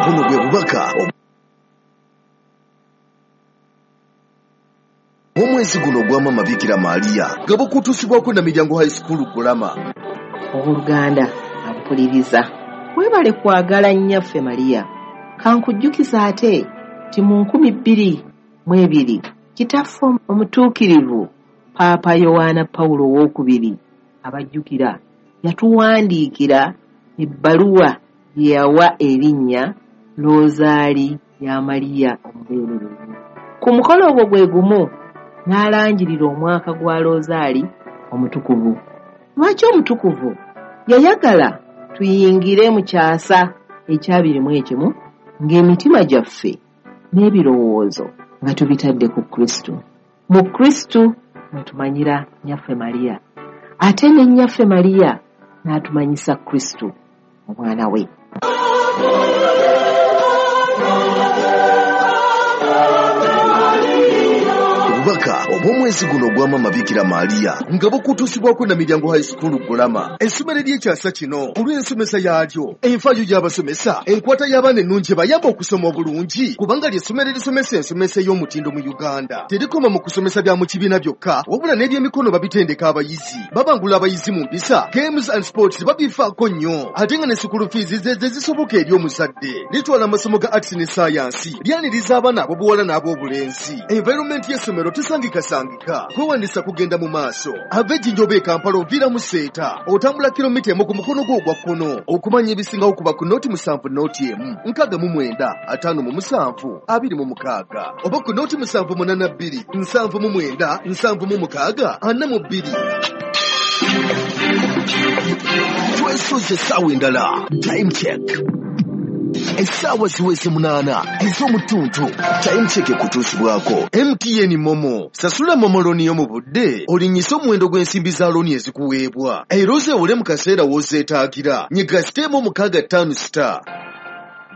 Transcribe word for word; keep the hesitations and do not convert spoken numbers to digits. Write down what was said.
buno bwe bubaka omwezi guno gwa Maama Bikira Maria nga bukutuusibwako na Miryango High School Gulama. Oluganda ampuliriza, weebale kwagala nnyaffe Maria. Kankujjukiza ate ti mu nkumi bbiri mu ebiri kitaffe omutuukirivu Paapa Yowaana Pawulo owookubiri abajjukira yatuwandiikira ebbaluwa gye yawa erinnya Rosaali ya Maria omubeererezi. Ku mukolo ogwo gwe gumu n'alanjirira omwaka gwa Rosaali omutukuvu. Lwaki omutukuvu? Yayagala tuyingire mu kyasa ekyabirimu ekimu ng'emitima gyaffe n'ebirowoozo nga tubitadde ku Kristo. Mu Kristo mwe tumanyira nnyaffe Maria, ate ne nnyaffe Maria n'atumanyisa Kristo omwana we. Obubaka obw'omwezi guno gwa Maama Bikira Maria nga bukutuusibwako na Miryango High School Gulama. Essomero ly'ekyasa kino olw'ensomesa yaalyo, enfaayo gy'abasomesa, enkwata y'abaana ennungi bayamba okusoma obulungi, kubanga ly'essomero erisomesa ensomesa ey'omutindo mu Uganda. Terikoma mu kusomesa bya mu kibiina byokka, wabula n'ebyemikono babitendeka abayizi, babangula abayizi mu mpisa, games and sports babifaako nnyo, ate nga ne school fees ze zisoboka eri omuzadde. Litwala amasomo ga arts ne science, lyaniriza abaana ab'obuwala n'ab'obulenzi. Environment y'essomero tesangikasangika, kwewandisa kugenda mu maaso. Ava Ejjinja e Kampala oviira mu Seeta, otambula kilomita emu ku mukono gwo ogwa kkono, okumanya ebisingawo kuba ku nooti musanvu nooti emu, nkaaga mu mwenda, ataano mu musanvu, abiri mu mukaaga, oba ku nooti musanvu munaana bbiri, nsanvu mu mwenda, nsanvu mu mukaaga, ana mu bbiri. Twesoze essaawa endala. Time check. Essaawa ziweze munaana ez'omutuntu. Time check ekutuusibwako M T N Momo. Sasula Momo looni yo mu budde, olinnyisa omuwendo gw'ensimbi za looni ezikuweebwa. Era ozeewole mu kaseera w'ozeetaagira. Nyiga siteemu omukaaga ttaano star.